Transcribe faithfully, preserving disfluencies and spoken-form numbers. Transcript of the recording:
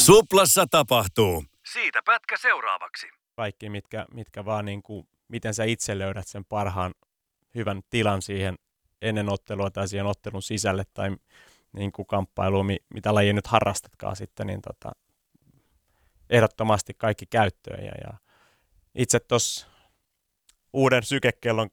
Suplassa tapahtuu. Siitä pätkä seuraavaksi. Kaikki, mitkä, mitkä vaan niin kuin, miten sä itse löydät sen parhaan hyvän tilan siihen ennen ottelua tai siihen ottelun sisälle tai niin kuin kamppailuun, mitä lajia nyt harrastatkaan sitten, niin tota, ehdottomasti kaikki käyttöön. Ja, ja itse tuossa uuden sykekellon